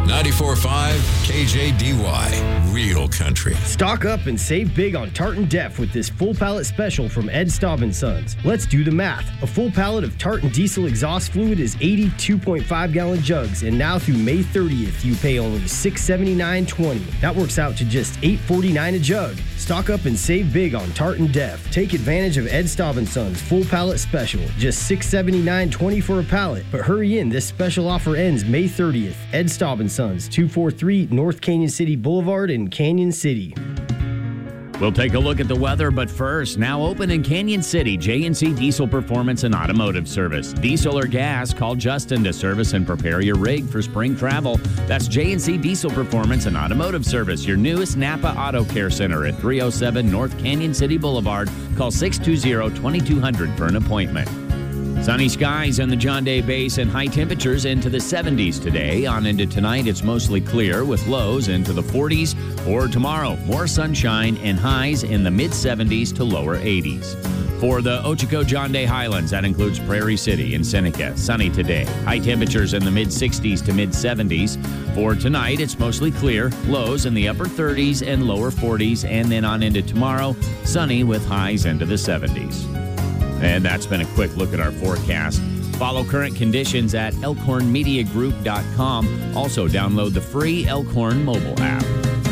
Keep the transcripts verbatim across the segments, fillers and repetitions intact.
ninety-four point five K J D Y, Real Country. Stock up and save big on Tartan Def with this full pallet special from Ed Staub and Sons. Let's do the math. A full pallet of Tartan diesel exhaust fluid is eighty-two point five gallon jugs, and now through May thirtieth, you pay only six seventy-nine twenty. That works out to just eight forty-nine a jug. Stock up and save big on Tartan Def. Take advantage of Ed Staub and Sons full pallet special, just six seventy-nine twenty for a pallet. But hurry in, this special offer ends May thirtieth. Ed Staub and Sons, two forty-three North Canyon City Boulevard in Canyon City. We'll take a look at the weather, but first, now open in Canyon City, J and C Diesel Performance and Automotive Service. Diesel or gas, call Justin to service and prepare your rig for spring travel. That's J and C Diesel Performance and Automotive Service, your newest Napa Auto Care Center at three oh seven North Canyon City Boulevard. Call six two zero, two two zero zero for an appointment. Sunny skies in the John Day Basin, high temperatures into the seventies today. On into tonight, it's mostly clear with lows into the forties. For tomorrow, more sunshine and highs in the mid-seventies to lower eighties. For the Ochoco John Day Highlands, that includes Prairie City and Seneca, sunny today. High temperatures in the mid-sixties to mid-seventies. For tonight, it's mostly clear, lows in the upper thirties and lower forties. And then on into tomorrow, sunny with highs into the seventies. And that's been a quick look at our forecast. Follow current conditions at elkhorn media group dot com. Also, download the free Elkhorn mobile app.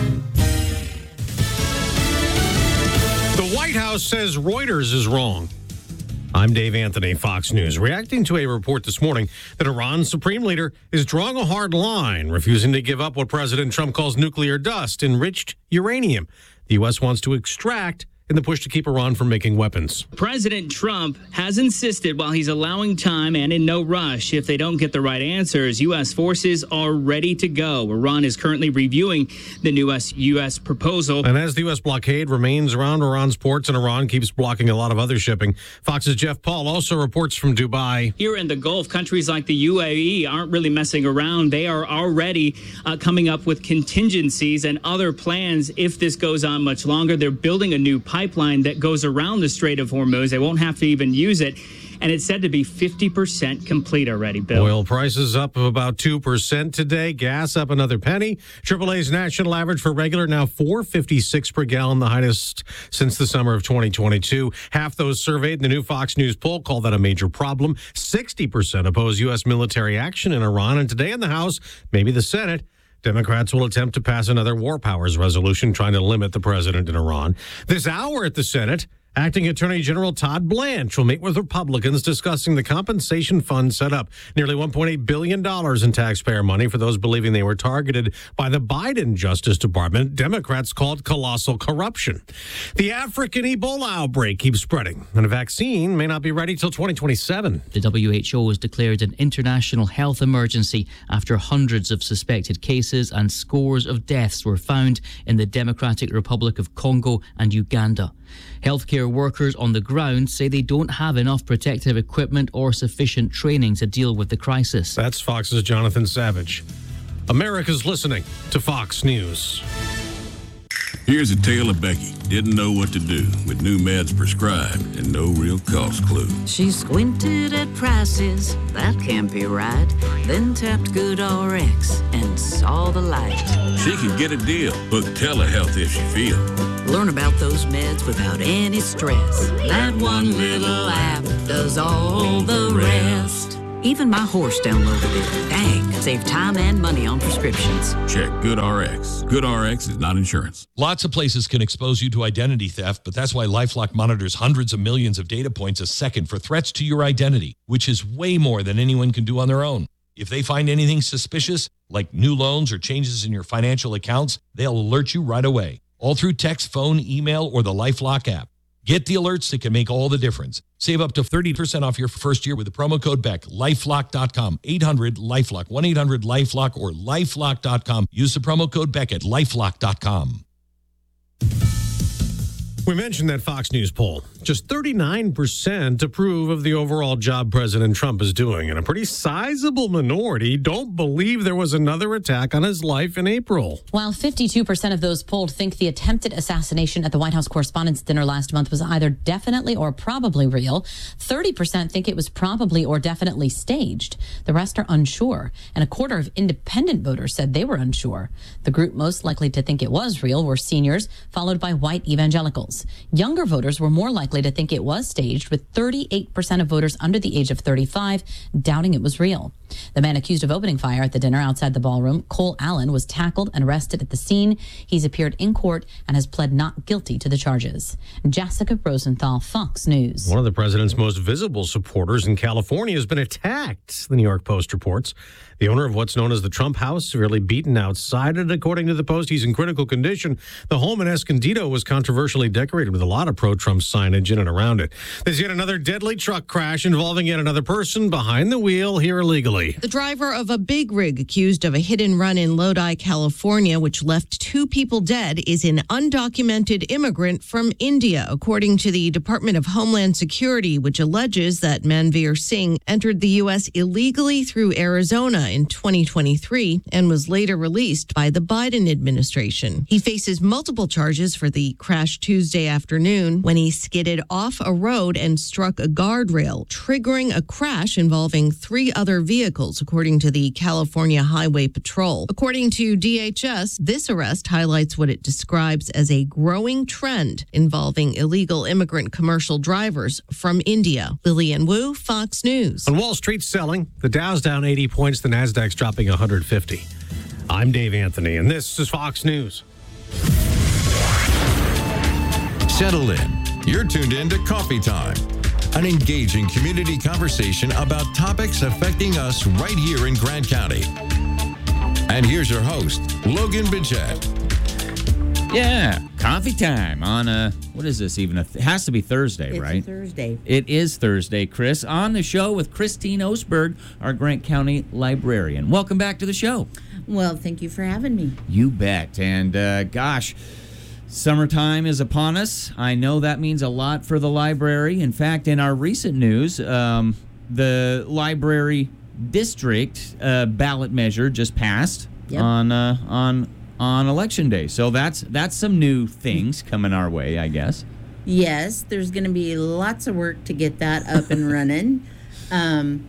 The White House says Reuters is wrong. I'm Dave Anthony, Fox News, reacting to a report this morning that Iran's supreme leader is drawing a hard line, refusing to give up what President Trump calls nuclear dust, enriched uranium. The U S wants to extract in the push to keep Iran from making weapons. President Trump has insisted, while he's allowing time and in no rush, if they don't get the right answers, U S forces are ready to go. Iran is currently reviewing the new U S proposal. And as the U S blockade remains around Iran's ports and Iran keeps blocking a lot of other shipping, Fox's Jeff Paul also reports from Dubai. Here in the Gulf, countries like the U A E aren't really messing around. They are already uh, coming up with contingencies and other plans if this goes on much longer. They're building a new pipeline pipeline that goes around the Strait of Hormuz. They won't have to even use it. And it's said to be fifty percent complete already, Bill. Oil prices up about two percent today. Gas up another penny. triple A's national average for regular now four fifty-six per gallon, the highest since the summer of twenty twenty-two. Half those surveyed in the new Fox News poll call that a major problem. sixty percent oppose U S military action in Iran. And today in the House, maybe the Senate, Democrats will attempt to pass another war powers resolution trying to limit the president in Iran. This hour at the Senate, Acting Attorney General Todd Blanche will meet with Republicans discussing the compensation fund set up. Nearly one point eight billion dollars in taxpayer money for those believing they were targeted by the Biden Justice Department. Democrats called colossal corruption. The African Ebola outbreak keeps spreading, and a vaccine may not be ready till twenty twenty-seven. The W H O has declared an international health emergency after hundreds of suspected cases and scores of deaths were found in the Democratic Republic of Congo and Uganda. Healthcare workers on the ground say they don't have enough protective equipment or sufficient training to deal with the crisis. That's Fox's Jonathan Savage. America's listening to Fox News. Here's a tale of Becky. Didn't know what to do with new meds prescribed and no real cost clue. She squinted at prices, that can't be right. Then tapped GoodRx and saw the light. She can get a deal. Book telehealth if she feels. Learn about those meds without any stress. That one little app does all the rest. Even my horse downloaded it. Dang, save time and money on prescriptions. Check GoodRx. GoodRx is not insurance. Lots of places can expose you to identity theft, but that's why LifeLock monitors hundreds of millions of data points a second for threats to your identity, which is way more than anyone can do on their own. If they find anything suspicious, like new loans or changes in your financial accounts, they'll alert you right away, all through text, phone, email, or the LifeLock app. Get the alerts that can make all the difference. Save up to thirty percent off your first year with the promo code B E C. lifelock dot com, eight hundred LifeLock, one eight hundred LifeLock, or lifelock dot com. Use the promo code B E C at lifelock dot com. We mentioned that Fox News poll. Just thirty-nine percent approve of the overall job President Trump is doing, and a pretty sizable minority don't believe there was another attack on his life in April. While fifty-two percent of those polled think the attempted assassination at the White House Correspondents' Dinner last month was either definitely or probably real, thirty percent think it was probably or definitely staged. The rest are unsure, and a quarter of independent voters said they were unsure. The group most likely to think it was real were seniors, followed by white evangelicals. Younger voters were more likely to think it was staged, with thirty-eight percent of voters under the age of thirty-five doubting it was real. The man accused of opening fire at the dinner outside the ballroom, Cole Allen, was tackled and arrested at the scene. He's appeared in court and has pled not guilty to the charges. Jessica Rosenthal, Fox News. One of the president's most visible supporters in California has been attacked, the New York Post reports. The owner of what's known as the Trump House, severely beaten outside it. According to the Post, he's in critical condition. The home in Escondido was controversially decorated with a lot of pro-Trump signage in and around it. There's yet another deadly truck crash involving yet another person behind the wheel here illegally. The driver of a big rig accused of a hit and run in Lodi, California, which left two people dead, is an undocumented immigrant from India, according to the Department of Homeland Security, which alleges that Manveer Singh entered the U S illegally through Arizona in twenty twenty-three and was later released by the Biden administration. He faces multiple charges for the crash Tuesday afternoon when he skidded off a road and struck a guardrail, triggering a crash involving three other vehicles, according to the California Highway Patrol. According to D H S, this arrest highlights what it describes as a growing trend involving illegal immigrant commercial drivers from India. Lillian Wu, Fox News. On Wall Street selling, the Dow's down eighty points, the Nasdaq's dropping one hundred fifty. I'm Dave Anthony, and this is Fox News. Settle in. You're tuned in to Coffee Time, an engaging community conversation about topics affecting us right here in Grant County. And here's your host, Logan Bidget. Yeah, coffee time on a, what is this even? A th- it has to be Thursday, it's right? It's Thursday. It is Thursday, Chris. On the show with Christine Osberg, our Grant County librarian. Welcome back to the show. Well, thank you for having me. You bet. And uh, gosh, summertime is upon us. I know that means a lot for the library. In fact, in our recent news, um, the library district uh, ballot measure just passed yep. on uh, on. on Election Day. So that's that's some new things coming our way, I guess. Yes, there's going to be lots of work to get that up and running. Um,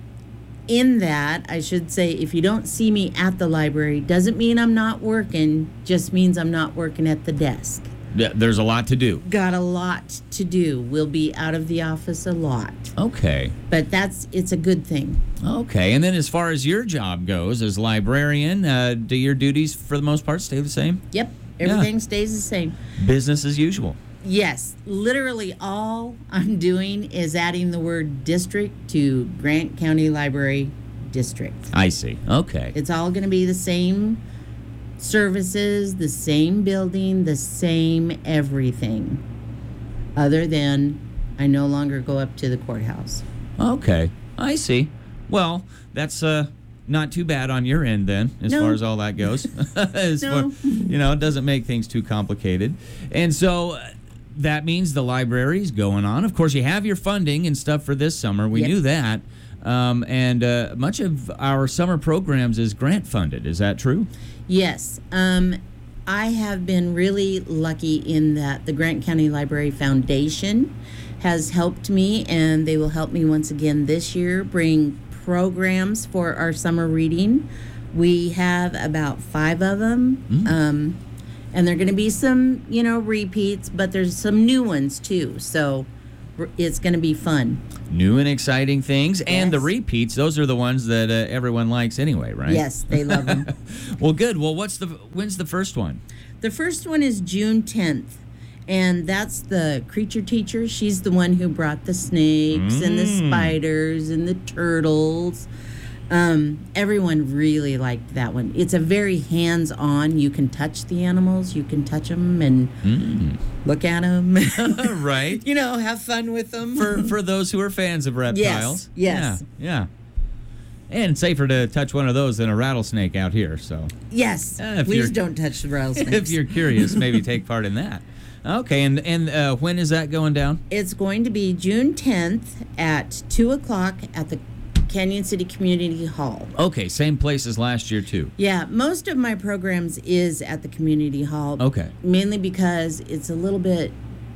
in that, I should say, if you don't see me at the library, doesn't mean I'm not working, just means I'm not working at the desk. Yeah, there's a lot to do. Got a lot to do. We'll be out of the office a lot. Okay. But that's it's a good thing. Okay. And then as far as your job goes as librarian, uh, do your duties for the most part stay the same? Yep. Everything yeah. stays the same. Business as usual. Yes. Literally all I'm doing is adding the word district to Grant County Library District. I see. Okay. It's all going to be the same services, the same building, the same everything, other than I no longer go up to the courthouse. Okay, I see. Well, that's uh, not too bad on your end then, as no. far as all that goes. as no. far, you know, it doesn't make things too complicated. And so uh, that means the library's going on. Of course, you have your funding and stuff for this summer. We yep. knew that. Um, and uh, much of our summer programs is grant funded. Is that true? Yes. Um, I have been really lucky in that the Grant County Library Foundation has helped me, and they will help me once again this year bring programs for our summer reading. We have about five of them, mm. um, and there are going to be some, you know, repeats, but there's some new ones too. So it's going to be fun. New and exciting things. Yes. And the repeats, those are the ones that uh, everyone likes anyway, right? Yes, they love them. Well, good. Well, what's the when's the first one? The first one is June tenth. And that's the creature teacher. She's the one who brought the snakes mm. and the spiders and the turtles. Um, everyone really liked that one. It's a very hands-on. You can touch the animals. You can touch them and mm. look at them. Right. You know, have fun with them. For for those who are fans of reptiles. Yes, yes. Yeah, yeah. And safer to touch one of those than a rattlesnake out here. So yes, uh, please don't touch the rattlesnakes. If you're curious, maybe take part in that. Okay, and, and uh, when is that going down? It's going to be June tenth at two o'clock at the Canyon City Community Hall. Okay, same place as last year, too. Yeah, most of my programs is at the community hall. Okay. Mainly because it's a little bit,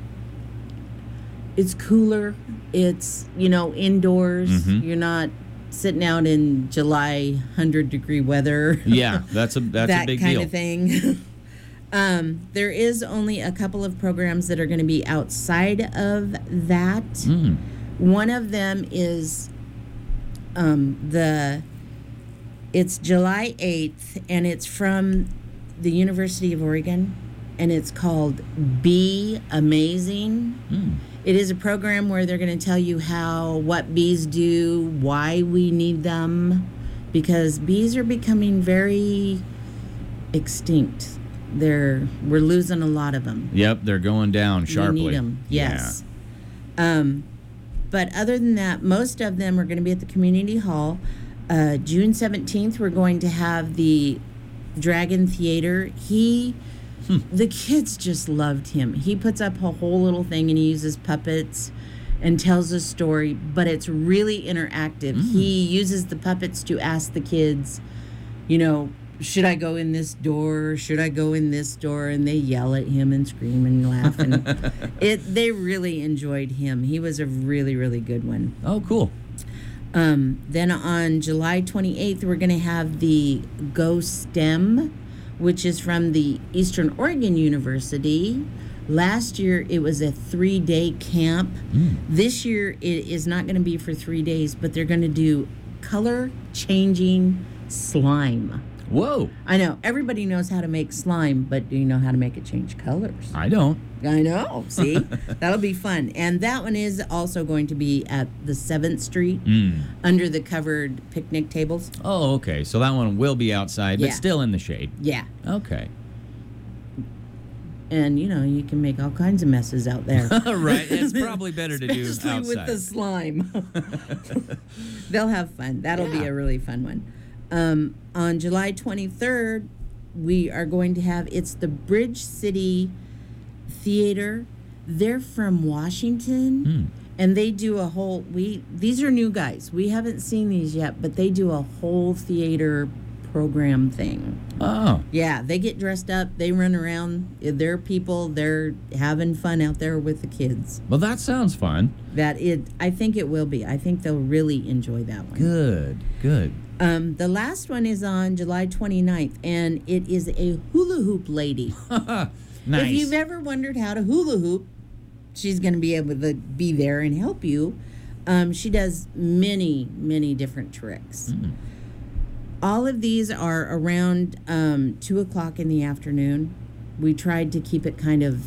it's cooler. It's, you know, indoors. Mm-hmm. You're not sitting out in July one hundred degree weather. Yeah, that's a that's that a big kind deal. of thing. um, there is only a couple of programs that are going to be outside of that. Mm. One of them is um, the, it's July eighth, and it's from the University of Oregon, and it's called Bee Amazing. Mm. It is a program where they're going to tell you how, what bees do, why we need them, because bees are becoming very extinct. They're, we're losing a lot of them. Yep, they're going down sharply. We need them, yes. Yeah. Um, but other than that, most of them are going to be at the community hall. Uh, June seventeenth, we're going to have the Dragon Theater. He... Hmm. The kids just loved him. He puts up a whole little thing and he uses puppets and tells a story, but it's really interactive. Mm. He uses the puppets to ask the kids, you know, should I go in this door? Should I go in this door? And they yell at him and scream and laugh. And it, they really enjoyed him. He was a really, really good one. Oh, cool. Um, then on July twenty-eighth, we're going to have the Go STEM, which is from the Eastern Oregon University. Last year, it was a three-day camp. Mm. This year, it is not going to be for three days, but they're going to do color-changing slime. Whoa. I know. Everybody knows how to make slime, but do you know how to make it change colors? I don't. I know. See? That'll be fun. And that one is also going to be at the seventh Street mm. under the covered picnic tables. Oh, okay. So that one will be outside, but yeah. still in the shade. Yeah. Okay. And, you know, you can make all kinds of messes out there. Right. It's probably better to do Especially outside. with the slime. They'll have fun. That'll yeah. be a really fun one. Um, on July twenty-third, we are going to have, it's the Bridge City Theater. They're from Washington, mm. and they do a whole, we, these are new guys. We haven't seen these yet, but they do a whole theater program thing. Oh. Yeah, they get dressed up, they run around, they're people, they're having fun out there with the kids. Well, that sounds fun. That it, I think it will be. I think they'll really enjoy that one. Good, good. Um, the last one is on July twenty-ninth, and it is a hula hoop lady. Nice. If you've ever wondered how to hula hoop, she's going to be able to be there and help you. Um, she does many, many different tricks. Mm. All of these are around um, two o'clock in the afternoon. We tried to keep it kind of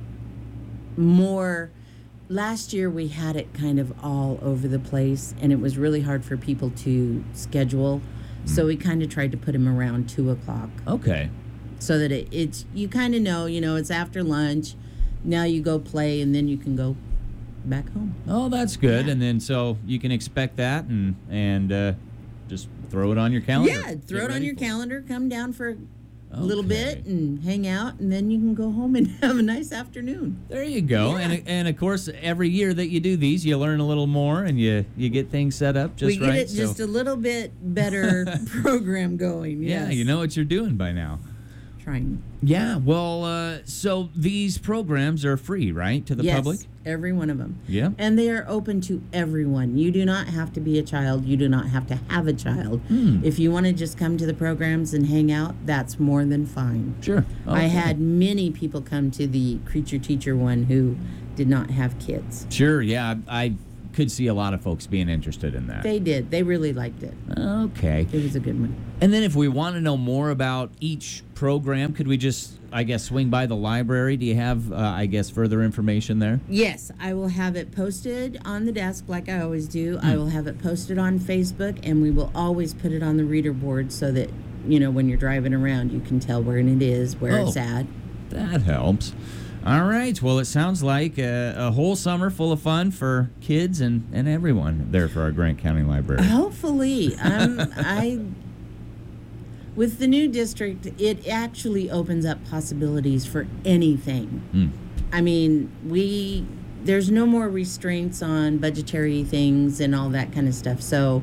more... Last year we had it kind of all over the place, and it was really hard for people to schedule. Mm. So we kind of tried to put them around two o'clock. Okay. So that it, it's, you kind of know, you know, it's after lunch. Now you go play, and then you can go back home. Oh, that's good. Yeah. And then so you can expect that and and uh, just throw it on your calendar. Yeah, throw Get it on ready your for calendar. Come down for a Okay. little bit and hang out, and then you can go home and have a nice afternoon. There you go. Yeah. And and of course, every year that you do these, you learn a little more and you, you get things set up just we get right. it just so. a little bit better program going. Yeah, Yes. you know what you're doing by now. Trying. Yeah, well, uh, so these programs are free, right, to the yes, public? every one of them. Yeah. And they are open to everyone. You do not have to be a child. You do not have to have a child. Hmm. If you want to just come to the programs and hang out, that's more than fine. Sure. I Okay. had many people come to the Creature Teacher one who did not have kids. Sure, yeah. I, I could see a lot of folks being interested in that. They did. They really liked it. Okay. It was a good one. And then if we want to know more about each program, could we just, I guess, swing by the library? Do you have, uh, I guess, further information there? Yes, I will have it posted on the desk like I always do. Mm. I will have it posted on Facebook, and we will always put it on the reader board so that, you know, when you're driving around, you can tell where it is, where Oh, it's at. That helps. All right. Well, it sounds like a, a whole summer full of fun for kids and, and everyone there for our Grant County Library. Hopefully. Um, I... With the new district, it actually opens up possibilities for anything. Mm. I mean, we there's no more restraints on budgetary things and all that kind of stuff. So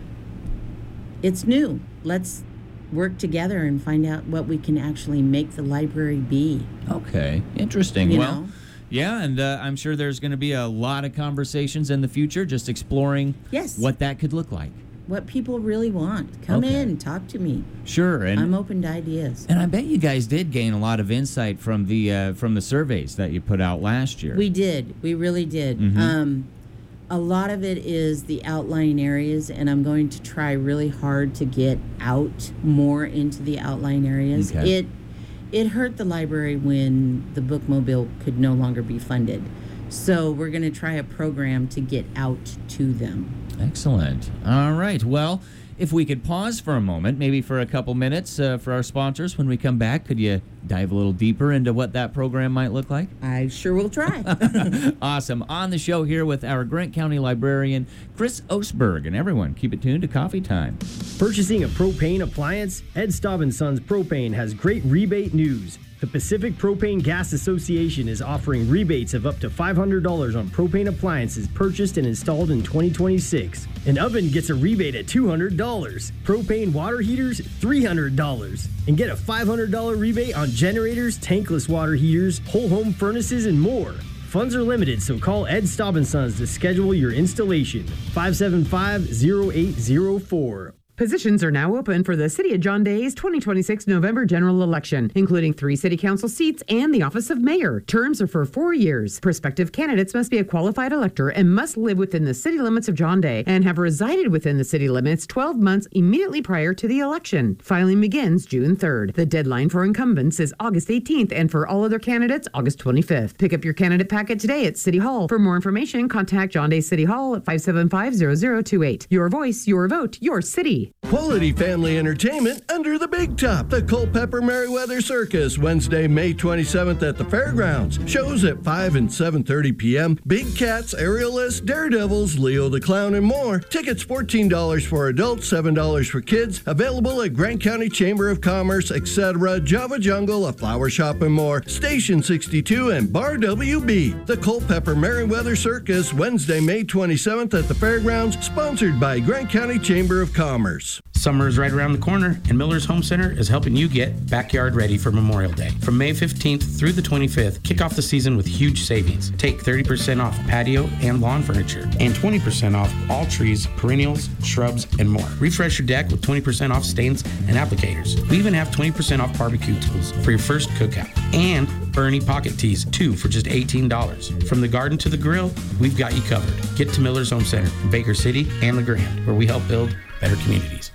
it's new. Let's work together and find out what we can actually make the library be. Okay, interesting. You well, know? yeah, and uh, I'm sure there's going to be a lot of conversations in the future just exploring yes. what that could look like. What people really want. Come Okay. in, talk to me. Sure, and I'm open to ideas. And I bet you guys did gain a lot of insight from the uh, from the surveys that you put out last year. We did. We really did. Mhm. Um, a lot of it is the outlying areas, and I'm going to try really hard to get out more into the outlying areas. Okay. It it hurt the library when the bookmobile could no longer be funded. So we're going to try a program to get out to them. Excellent. All right. Well, if we could pause for a moment, maybe for a couple minutes uh, for our sponsors, when we come back, could you dive a little deeper into what that program might look like? I sure will try. Awesome. On the show here with our Grant County librarian, Chris Osberg. And everyone, keep it tuned to Coffee Time. Purchasing a propane appliance? Ed Staub and Sons Propane has great rebate news. The Pacific Propane Gas Association is offering rebates of up to five hundred dollars on propane appliances purchased and installed in twenty twenty-six. An oven gets a rebate at two hundred dollars. Propane water heaters, three hundred dollars. And get a five hundred dollars rebate on generators, tankless water heaters, whole home furnaces, and more. Funds are limited, so call Ed Staub and Sons to schedule your installation. five seven five, zero eight zero four. Positions are now open for the City of John Day's twenty twenty-six November general election, including three city council seats and the office of mayor. Terms are for four years. Prospective candidates must be a qualified elector and must live within the city limits of John Day and have resided within the city limits twelve months immediately prior to the election. Filing begins June third. The deadline for incumbents is August eighteenth, and for all other candidates, August twenty-fifth. Pick up your candidate packet today at City Hall. For more information, contact John Day City Hall at five seven five, zero zero two eight. Your voice, your vote, your city. Quality family entertainment under the big top. The Culpeper Merriweather Circus, Wednesday, May twenty-seventh at the fairgrounds. Shows at five and seven thirty p.m. Big Cats, Aerialists, Daredevils, Leo the Clown, and more. Tickets fourteen dollars for adults, seven dollars for kids. Available at Grant County Chamber of Commerce, et cetera, Java Jungle, a flower shop, and more. Station sixty-two and Bar W B. The Culpeper Merriweather Circus, Wednesday, May twenty-seventh at the fairgrounds. Sponsored by Grant County Chamber of Commerce. Summer is right around the corner, and Miller's Home Center is helping you get backyard ready for Memorial Day. From May fifteenth through the twenty-fifth, kick off the season with huge savings. Take thirty percent off patio and lawn furniture, and twenty percent off all trees, perennials, shrubs, and more. Refresh your deck with twenty percent off stains and applicators. We even have twenty percent off barbecue tools for your first cookout. And Bernie pocket tees, two for just eighteen dollars. From the garden to the grill, we've got you covered. Get to Miller's Home Center in Baker City and La Grande, where we help build better communities.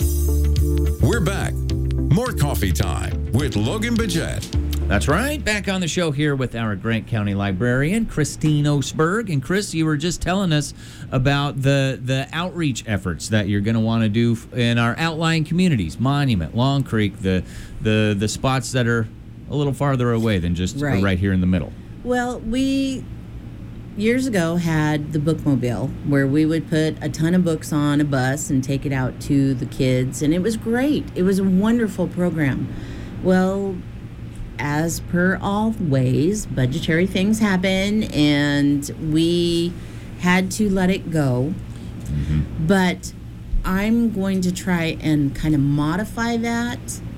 We're back. More Coffee Time with Logan Bajette. That's right. Back on the show here with our Grant County librarian, Christine Osberg. And Chris, you were just telling us about the, the outreach efforts that you're going to want to do in our outlying communities, Monument, Long Creek, the, the, the spots that are a little farther away than just Right. right here in the middle. Well, we years ago had the bookmobile where we would put a ton of books on a bus and take it out to the kids, and it was great. It was a wonderful program. Well, as per always, budgetary things happen, and we had to let it go. Mm-hmm. But I'm going to try and kind of modify that.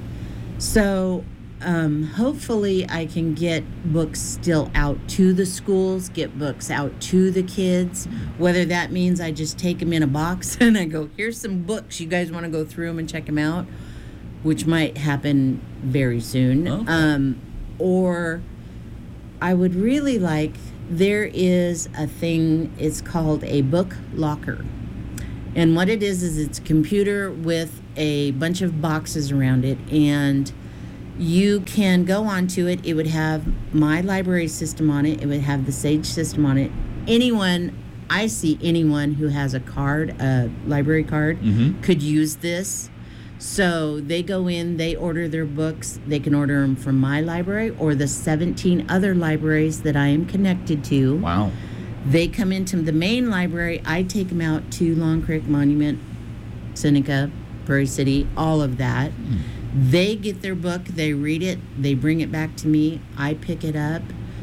So Um, hopefully I can get books still out to the schools, get books out to the kids, whether that means I just take them in a box and I go, here's some books, you guys want to go through them and check them out, which might happen very soon. Okay. Um, or I would really like, there is a thing, it's called a book locker. And what it is, is it's a computer with a bunch of boxes around it, and you can go onto it. It would have my library system on it. It would have the Sage system on it. Anyone, I see anyone who has a card, a library card, Mm-hmm. could use this. So they go in, they order their books. They can order them from my library or the seventeen other libraries that I am connected to. Wow. They come into the main library. I take them out to Long Creek, Monument, Seneca, Prairie City, all of that. Mm. They get their book, they read it, they bring it back to me, I pick it up.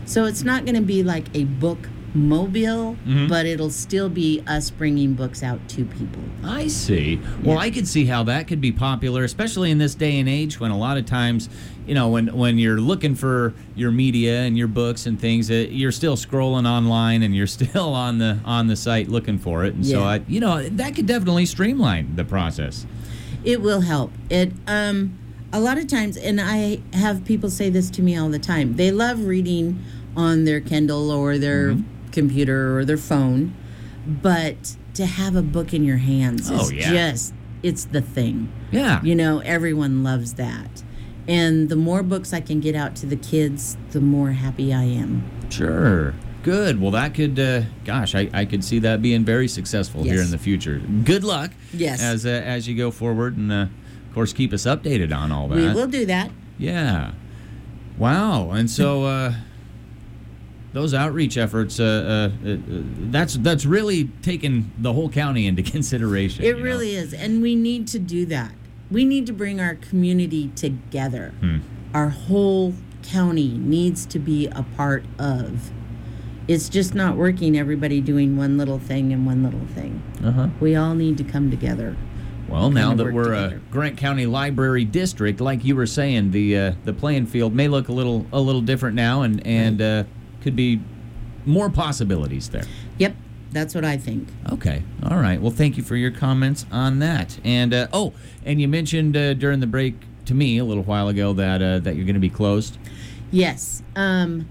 So it's not going to be like a book mobile, Mhm. but it'll still be us bringing books out to people. I see. Well, Yeah. I could see how that could be popular, especially in this day and age when a lot of times, you know, when when you're looking for your media and your books and things, uh, you're still scrolling online and you're still on the on the site looking for it. And so, Yeah. I, you know, that could definitely streamline the process. It will help. It um a lot of times, and I have people say this to me all the time. They love reading on their Kindle or their Mm-hmm. computer or their phone, but to have a book in your hands Oh, is yeah. just it's the thing. Yeah. You know, everyone loves that. And the more books I can get out to the kids, the more happy I am. Sure. Good. Well, that could, uh, gosh, I, I could see that being very successful here Yes. in the future. Good luck. Yes. As uh, as you go forward, and uh, of course, keep us updated on all that. We will do that. Yeah. Wow. And so uh, those outreach efforts, uh, uh, uh, that's that's really taken the whole county into consideration. It you know? really is. And we need to do that. We need to bring our community together. Hmm. Our whole county needs to be a part of. It's just not working, everybody doing one little thing and one little thing. Uh-huh. We all need to come together. Well, now kinda that work we're together. a Grant County Library District, like you were saying, the uh, the playing field may look a little a little different now, and and uh, could be more possibilities there. Yep, that's what I think. Okay, all right. Well, thank you for your comments on that. And uh, oh, and you mentioned uh, during the break to me a little while ago that uh, that you're going to be closed. Yes. Um,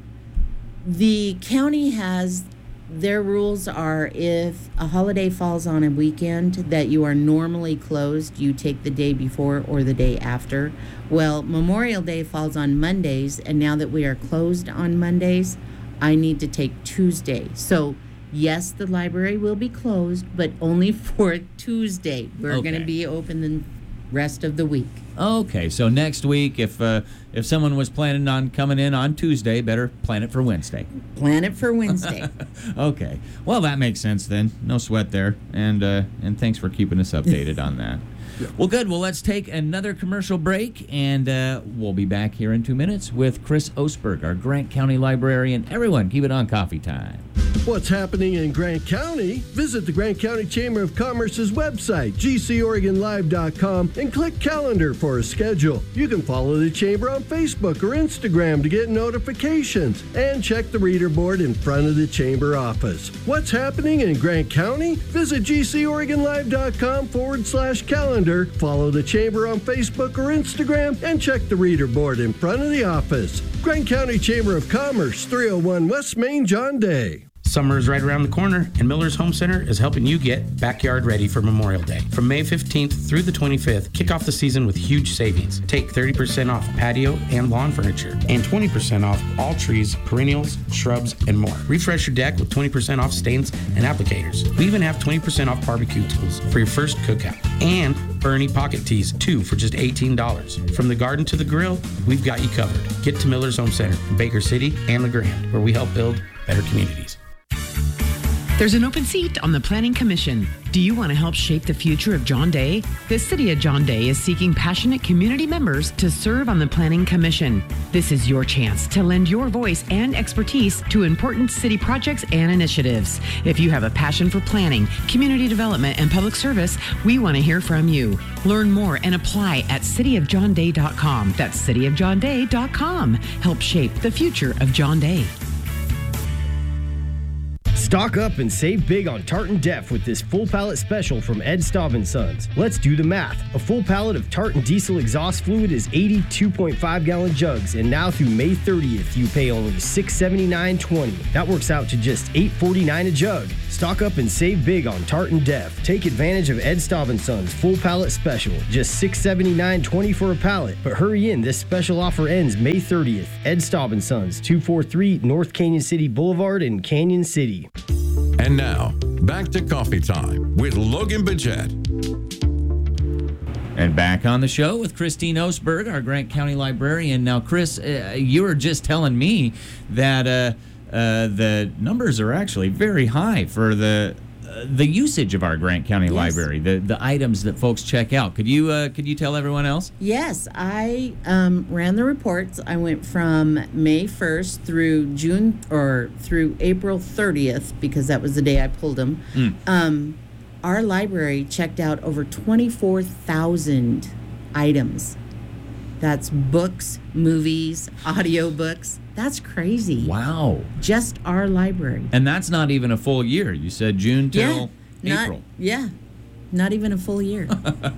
the county has, their rules are if a holiday falls on a weekend that you are normally closed, you take the day before or the day after. Well, Memorial Day falls on Mondays, and now that we are closed on Mondays, I need to take Tuesday. So, yes, the library will be closed, but only for Tuesday. We're Okay. going to be open the rest of the week. Okay, so next week, if uh, if someone was planning on coming in on Tuesday, better plan it for Wednesday. Plan it for Wednesday. Okay, well that makes sense then. No sweat there, and uh, and thanks for keeping us updated on that. Well, good. Well, let's take another commercial break, and uh, we'll be back here in two minutes with Chris Osberg, our Grant County librarian. Everyone, keep it on Coffee Time. What's happening in Grant County? Visit the Grant County Chamber of Commerce's website, g c oregon live dot com, and click calendar for a schedule. You can follow the Chamber on Facebook or Instagram to get notifications, and check the reader board in front of the Chamber office. What's happening in Grant County? Visit g c oregon live dot com forward slash calendar, follow the Chamber on Facebook or Instagram, and check the reader board in front of the office. Grant County Chamber of Commerce, three oh one West Main, John Day. Summer is right around the corner, and Miller's Home Center is helping you get backyard ready for Memorial Day. From May fifteenth through the twenty-fifth, kick off the season with huge savings. Take thirty percent off patio and lawn furniture, and twenty percent off all trees, perennials, shrubs, and more. Refresh your deck with twenty percent off stains and applicators. We even have twenty percent off barbecue tools for your first cookout. And Bernie pocket tees, two for just eighteen dollars. From the garden to the grill, we've got you covered. Get to Miller's Home Center in Baker City and La Grande, where we help build better communities. There's an open seat on the Planning Commission. Do you want to help shape the future of John Day? The City of John Day is seeking passionate community members to serve on the Planning Commission. This is your chance to lend your voice and expertise to important city projects and initiatives. If you have a passion for planning, community development, and public service, we want to hear from you. Learn more and apply at city of john day dot com. That's city of john day dot com. Help shape the future of John Day. Stock up and save big on Tartan Def with this full pallet special from Ed Staub and Sons. Let's do the math. A full pallet of Tartan diesel exhaust fluid is eighty-two point five gallon jugs, and now through May thirtieth, you pay only six seventy-nine twenty. That works out to just eight forty-nine a jug. Stock up and save big on Tartan Def. Take advantage of Ed Staub and Sons full pallet special, just six seventy-nine twenty for a pallet. But hurry in, this special offer ends May thirtieth. Ed Staub and Sons, two forty-three North Canyon City Boulevard in Canyon City. And now, back to Coffee Time with Logan Bajette. And back on the show with Christine Osberg, our Grant County librarian. Now, Chris, uh, you were just telling me that uh, uh, the numbers are actually very high for the uh, the usage of our Grant County Yes. Library, the the items that folks check out. Could you uh, could you tell everyone else? Yes, I um, ran the reports. I went from May first through June or through April thirtieth because that was the day I pulled them. Mm. Um, our library checked out over twenty-four thousand items. That's books, movies, audiobooks. That's crazy. Wow. Just our library. And that's not even a full year. You said June till yeah, April. Not, yeah, not even a full year.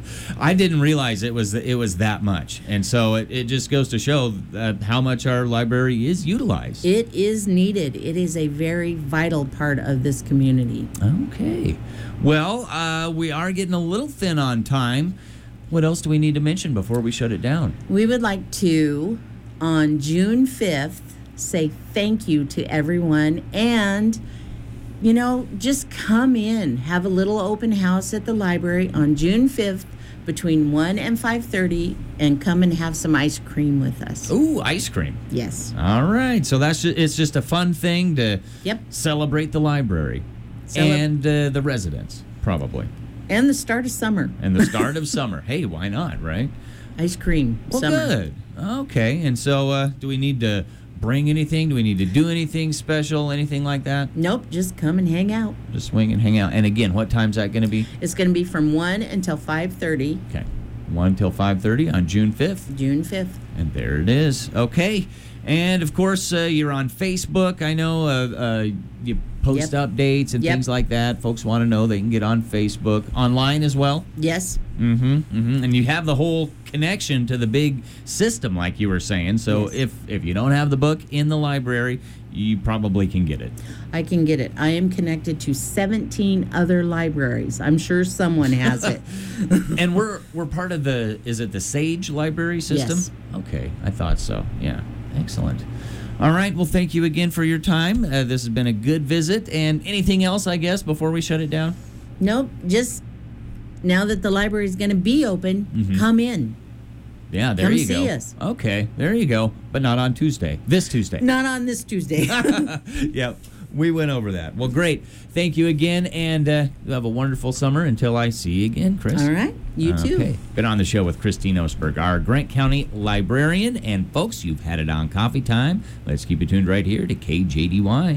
I didn't realize it was it was that much, and so it, it just goes to show that how much our library is utilized. It is needed. It is a very vital part of this community. Okay. Well, uh, we are getting a little thin on time. What else do we need to mention before we shut it down? We would like to, on June fifth, say thank you to everyone and, you know, just come in. Have a little open house at the library on June fifth between one and five thirty and come and have some ice cream with us. Ooh, ice cream. Yes. All right. So that's just, it's just a fun thing to Yep. celebrate the library Celeb- and uh, the residents, probably. And the start of summer. And the start of summer. Hey, why not, right? Ice cream. Well, summer. good. Okay. And so uh, do we need to bring anything? Do we need to do anything special, anything like that? Nope, just come and hang out. Just swing and hang out. And again, what time's that going to be? It's going to be from one until five thirty. Okay. one till five thirty on June fifth. June fifth. And there it is. Okay. And, of course, uh, you're on Facebook. I know uh, uh, you post Yep. updates and Yep. things like that. Folks want to know they can get on Facebook. Online as well? Yes. Mm-hmm, mm-hmm. And you have the whole connection to the big system, like you were saying. So Yes. if, if you don't have the book in the library, you probably can get it. I can get it. I am connected to seventeen other libraries. I'm sure someone has it. And we're we're part of the, is it the SAGE library system? Yes. Okay, I thought so. Yeah, excellent. All right, well, thank you again for your time. Uh, this has been a good visit. And anything else, I guess, before we shut it down? Nope, just now that the library is going to be open, Mhm. come in. Yeah, there Come you go. see us. Okay, there you go. But not on Tuesday. This Tuesday. Not on this Tuesday. Yep, we went over that. Well, great. Thank you again, and uh, you have a wonderful summer until I see you again, Chris. All right, you too. Okay. Been on the show with Christine Osberg, our Grant County librarian. And folks, you've had it on Coffee Time. Let's keep it tuned right here to K J D Y.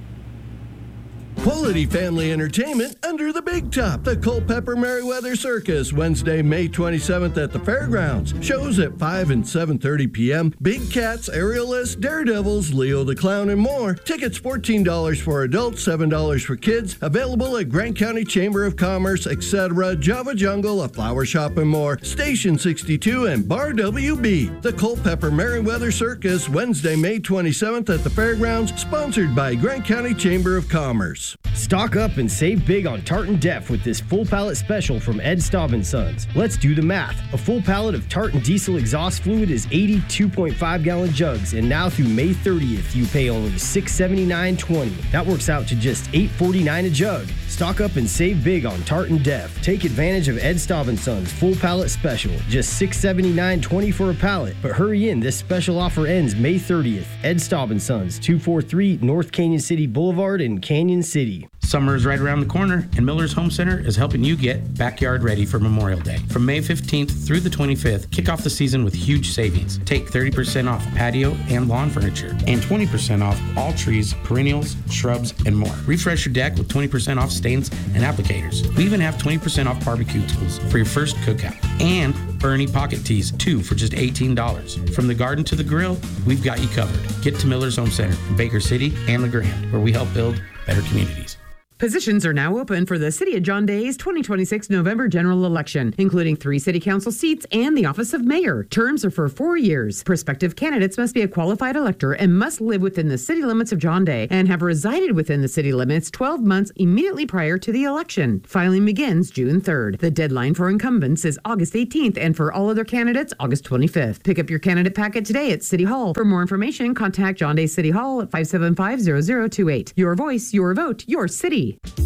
Quality family entertainment under the big top. The Culpeper Merriweather Circus, Wednesday, May twenty-seventh at the fairgrounds. Shows at five and seven thirty p.m. Big Cats, Aerialists, Daredevils, Leo the Clown, and more. Tickets fourteen dollars for adults, seven dollars for kids. Available at Grant County Chamber of Commerce, et cetera, Java Jungle, a flower shop, and more. Station sixty-two and Bar W B. The Culpeper Merriweather Circus, Wednesday, May twenty-seventh at the fairgrounds. Sponsored by Grant County Chamber of Commerce. Stock up and save big on Tartan Def with this full pallet special from Ed Staub and Sons. Let's do the math. A full pallet of Tartan diesel exhaust fluid is eighty-two point five gallon jugs, and now through May thirtieth, you pay only six seventy-nine twenty. That works out to just eight forty-nine a jug. Stock up and save big on Tartan Def. Take advantage of Ed Staub and Sons full pallet special, just six seventy-nine twenty for a pallet. But hurry in, this special offer ends May thirtieth. Ed Staub and Sons, two forty-three North Canyon City Boulevard in Canyon City. Summer is right around the corner, and Miller's Home Center is helping you get backyard ready for Memorial Day. From May fifteenth through the twenty-fifth, kick off the season with huge savings. Take thirty percent off patio and lawn furniture, and twenty percent off all trees, perennials, shrubs, and more. Refresh your deck with twenty percent off stains and applicators. We even have twenty percent off barbecue tools for your first cookout. And Bernie pocket tees, two for just eighteen dollars. From the garden to the grill, we've got you covered. Get to Miller's Home Center in Baker City and La Grande, where we help build better communities. Positions are now open for the City of John Day's twenty twenty-six November general election, including three city council seats and the office of mayor. Terms are for four years. Prospective candidates must be a qualified elector and must live within the city limits of John Day and have resided within the city limits twelve months immediately prior to the election. Filing begins June third. The deadline for incumbents is August eighteenth, and for all other candidates, August twenty-fifth. Pick up your candidate packet today at City Hall. For more information, contact John Day City Hall at five seven five, zero zero two eight. Your voice, your vote, your city.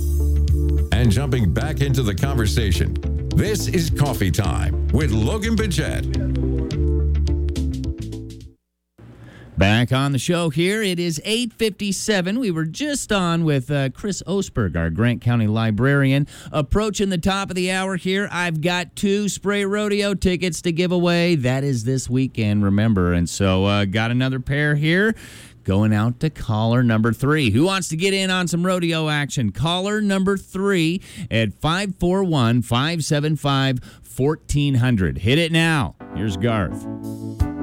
And jumping back into the conversation, this is Coffee Time with Logan Bidget. Back on the show here. It is eight fifty-seven. We were just on with uh, Chris Osberg, our Grant County librarian. Approaching the top of the hour here. I've got two Spray Rodeo tickets to give away. That is this weekend, remember. And so uh, got another pair here. Going out to caller number three. Who wants to get in on some rodeo action? Caller number three at five four one, five seven five, one four zero zero. Hit it now. Here's Garth.